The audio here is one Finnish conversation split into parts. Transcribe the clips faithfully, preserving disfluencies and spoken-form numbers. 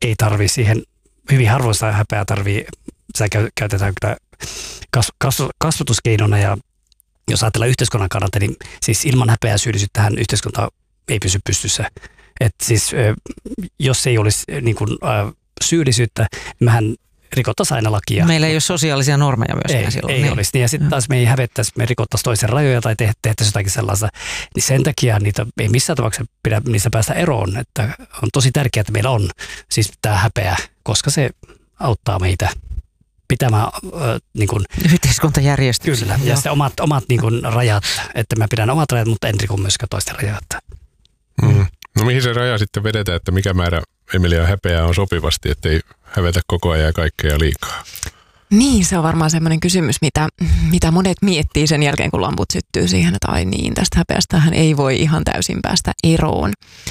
ei tarvi siihen, hyvin harvoin sitä häpeää tarvii, sitä käytetään kyllä kas, kas, kasvatuskeinona ja jos ajatellaan yhteiskunnan kannalta, niin siis ilman häpeää syyllisyyttähän yhteiskunta ei pysy pystyssä. Että siis jos ei olisi niin kuin, syyllisyyttä, mehän rikottaisiin aina lakia. Meillä ei ole sosiaalisia normeja myöskään ei, silloin. Ei niin. olisi. Niin, ja sitten taas me ei hävettäisi, me rikottaisiin toisen rajoja tai te, tehtäisiin jotakin sellaista. Niin sen takia niitä ei missään tapauksessa pidä niistä päästä eroon. Että on tosi tärkeää, että meillä on siis tämä häpeä, koska se auttaa meitä pitämään äh, niin kuin, yhteiskuntajärjestyksellä. Kyllä, ja sitten omat, omat niin kuin, rajat, että mä pidän omat rajat, mutta en riko myöskään toisten rajat. Mm. No mihin se raja sitten vedetään, että mikä määrä Emilia häpeää on sopivasti, ettei hävetä koko ajan kaikkea liikaa? Niin, se on varmaan semmoinen kysymys, mitä, mitä monet miettii sen jälkeen, kun lamput syttyy siihen, että ai niin, tästä häpeästähän ei voi ihan täysin päästä eroon.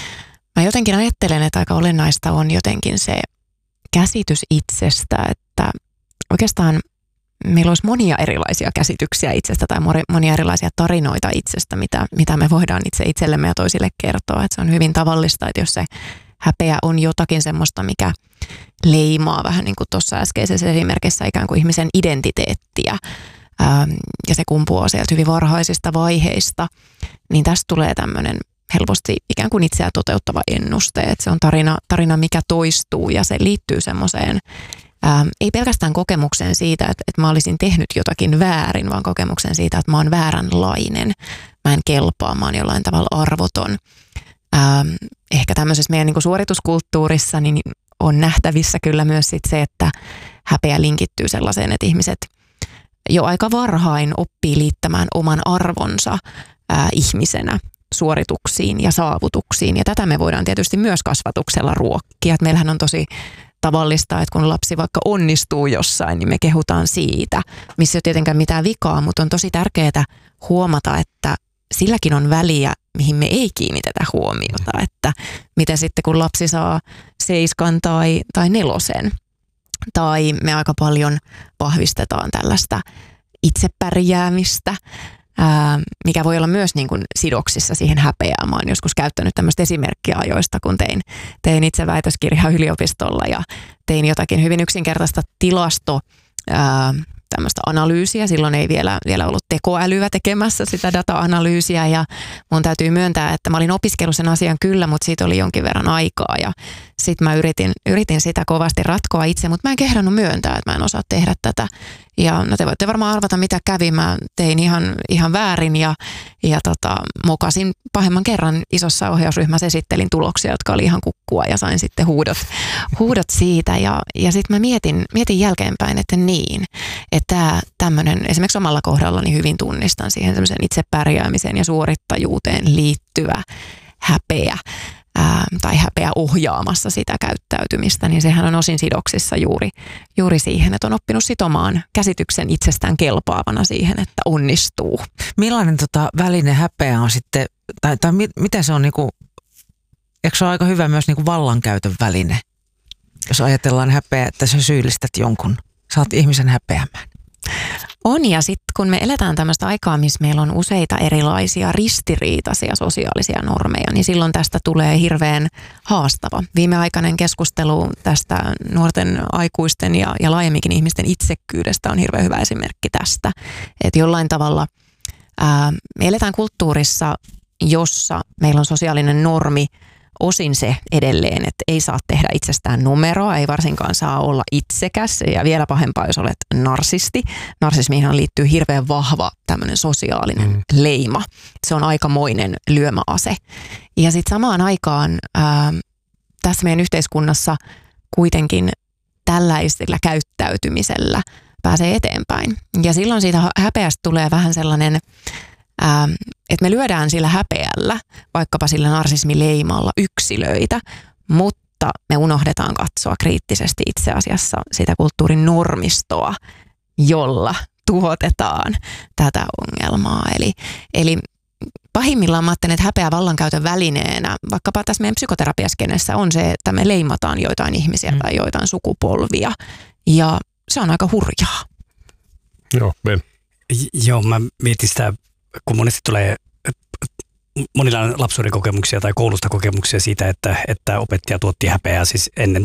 Mä jotenkin ajattelen, että aika olennaista on jotenkin se käsitys itsestä, että oikeastaan meillä olisi monia erilaisia käsityksiä itsestä tai monia erilaisia tarinoita itsestä, mitä, mitä me voidaan itse itsellemme ja toisille kertoa. Että se on hyvin tavallista, että jos se häpeä on jotakin semmoista, mikä leimaa vähän niin kuin tuossa äskeisessä esimerkissä ikään kuin ihmisen identiteettiä ää, ja se kumpuaa sieltä hyvin varhaisista vaiheista, niin tästä tulee tämmöinen helposti ikään kuin itseä toteuttava ennuste. Että se on tarina, tarina, mikä toistuu ja se liittyy semmoiseen ää, ei pelkästään kokemukseen siitä, että, että mä olisin tehnyt jotakin väärin, vaan kokemukseen siitä, että mä oon vääränlainen, mä en kelpaa, mä oon jollain tavalla arvoton. Ähm, ehkä tämmöisessä meidän niin kuin suorituskulttuurissa niin on nähtävissä kyllä myös sit se, että häpeä linkittyy sellaiseen, että ihmiset jo aika varhain oppii liittämään oman arvonsa ää, ihmisenä suorituksiin ja saavutuksiin. Ja tätä me voidaan tietysti myös kasvatuksella ruokkia. Et meillähän on tosi tavallista, että kun lapsi vaikka onnistuu jossain, niin me kehutaan siitä, missä ei ole tietenkään mitään vikaa, mutta on tosi tärkeää huomata, että silläkin on väliä, mihin me ei kiinnitetä huomiota, että miten sitten kun lapsi saa seiskan tai, tai nelosen, tai me aika paljon vahvistetaan tällaista itsepärjäämistä, ää, mikä voi olla myös niin kuin sidoksissa siihen häpeään. Mä oon joskus käyttänyt tämmöistä esimerkkiä ajoista, kun tein, tein itse väitöskirjaa yliopistolla ja tein jotakin hyvin yksinkertaista tilasto, ää, tämmöistä analyysiä. Silloin ei vielä, vielä ollut tekoälyä tekemässä sitä data-analyysiä ja mun täytyy myöntää, että mä olin opiskellut sen asian kyllä, mutta siitä oli jonkin verran aikaa ja sitten mä yritin, yritin sitä kovasti ratkoa itse, mutta mä en kehdannut myöntää, että mä en osaa tehdä tätä. Ja no te voitte varmaan arvata, mitä kävi. Mä tein ihan, ihan väärin ja, ja tota, mokasin pahemman kerran isossa ohjausryhmässä, esittelin tuloksia, jotka oli ihan kukkua ja sain sitten huudot, huudot siitä. Ja, ja sitten mä mietin, mietin jälkeenpäin, että niin, että tämmöinen esimerkiksi omalla kohdallani hyvin tunnistan siihen semmoisen itsepärjäämiseen ja suorittajuuteen liittyvä häpeä. Ää, tai häpeä ohjaamassa sitä käyttäytymistä, niin sehän on osin sidoksissa juuri, juuri siihen, että on oppinut sitomaan käsityksen itsestään kelpaavana siihen, että onnistuu. Millainen tota väline häpeä on sitten, tai, tai mit, miten se on, niinku, eikö se ole aika hyvä myös niinku vallankäytön väline, jos ajatellaan häpeä, että sä syyllistät jonkun, saat ihmisen häpeämään? On, ja sitten kun me eletään tämmöistä aikaa, missä meillä on useita erilaisia ristiriitaisia sosiaalisia normeja, niin silloin tästä tulee hirveän haastava. Viimeaikainen keskustelu tästä nuorten aikuisten ja, ja laajemminkin ihmisten itsekkyydestä on hirveän hyvä esimerkki tästä. Että jollain tavalla ää, me eletään kulttuurissa, jossa meillä on sosiaalinen normi, osin se edelleen, että ei saa tehdä itsestään numeroa, ei varsinkaan saa olla itsekäs ja vielä pahempaa, jos olet narsisti. Narsismiinhan liittyy hirveän vahva tämmöinen sosiaalinen mm. leima. Se on aikamoinen lyömäase. Ja sitten samaan aikaan ää, tässä meidän yhteiskunnassa kuitenkin tällaisella käyttäytymisellä pääsee eteenpäin. Ja silloin siitä häpeästä tulee vähän sellainen, Ähm, että me lyödään sillä häpeällä, vaikkapa sillä narsismileimalla yksilöitä, mutta me unohdetaan katsoa kriittisesti itse asiassa sitä kulttuurin normistoa, jolla tuotetaan tätä ongelmaa. Eli, eli pahimmillaan mä ajattelen, että häpeä vallankäytön välineenä, vaikkapa tässä meidän psykoterapiaskenessä on se, että me leimataan joitain ihmisiä mm. tai joitain sukupolvia, ja se on aika hurjaa. Joo, Ben. Joo, mä mietin sitä, kun monesti tulee, monilla on lapsuuden kokemuksia tai koulusta kokemuksia siitä, että, että opettaja tuotti häpeää siis ennen